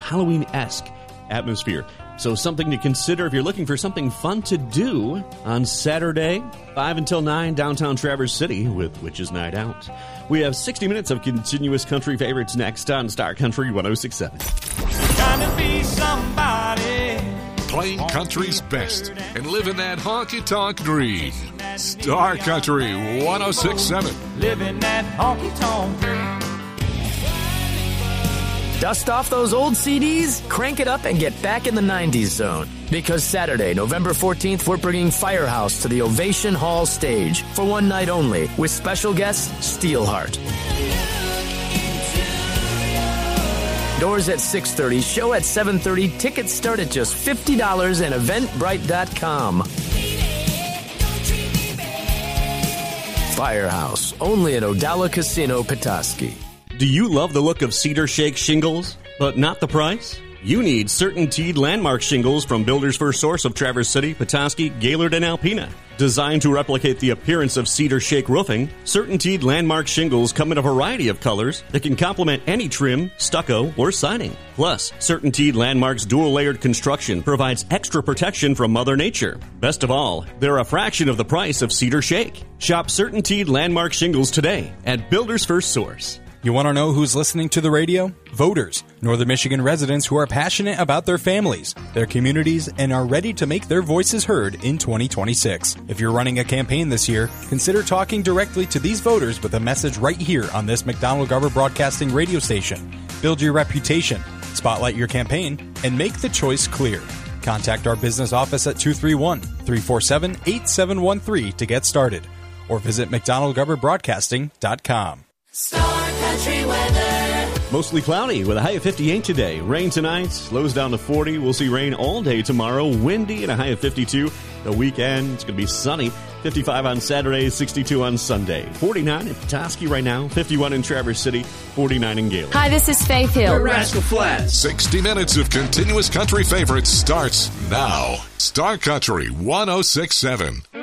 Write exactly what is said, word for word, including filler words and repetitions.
Halloween-esque atmosphere. So something to consider if you're looking for something fun to do on Saturday, five until nine, downtown Traverse City with Witches Night Out. We have sixty minutes of continuous country favorites next on Star Country one oh six point seven. Trying to be somebody. Playing country's best and living that honky-tonk dream. Star Country one oh six point seven. Living that honky-tonk dream. Dust off those old C Ds, crank it up, and get back in the nineties zone. Because Saturday, November fourteenth, we're bringing Firehouse to the Ovation Hall stage for one night only with special guest Steelheart. Doors at six thirty, show at seven thirty, tickets start at just fifty dollars at eventbrite dot com. Firehouse, only at Odala Casino, Petoskey. Do you love the look of Cedar Shake shingles, but not the price? You need CertainTeed Landmark shingles from Builders First Source of Traverse City, Petoskey, Gaylord, and Alpena. Designed to replicate the appearance of Cedar Shake roofing, CertainTeed Landmark shingles come in a variety of colors that can complement any trim, stucco, or siding. Plus, CertainTeed Landmark's dual-layered construction provides extra protection from Mother Nature. Best of all, they're a fraction of the price of Cedar Shake. Shop CertainTeed Landmark shingles today at Builders First Source. You want to know who's listening to the radio? Voters, Northern Michigan residents who are passionate about their families, their communities, and are ready to make their voices heard in twenty twenty-six. If you're running a campaign this year, consider talking directly to these voters with a message right here on this McDonald-Garber Broadcasting radio station. Build your reputation, spotlight your campaign, and make the choice clear. Contact our business office at two three one, three four seven, eight seven one three to get started, or visit mcdonald garber broadcasting dot com. Star Country weather. Mostly cloudy with a high of fifty-eight today. Rain tonight, lows down to forty. We'll see rain all day tomorrow. Windy and a high of fifty-two. The weekend, it's going to be sunny. fifty-five on Saturday, sixty-two on Sunday. forty-nine in Petoskey right now, fifty-one in Traverse City, forty-nine in Gaylord. Hi, this is Faith Hill. We're Rascal Flatts. sixty minutes of continuous country favorites starts now. Star Country one oh six point seven.